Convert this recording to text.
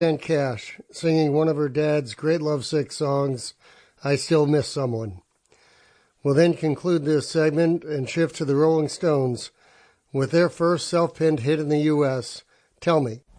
And Cash singing one of her dad's great lovesick songs, I Still Miss Someone. We'll then conclude this segment and shift to the Rolling Stones with their first self-penned hit in the U.S., Tell Me.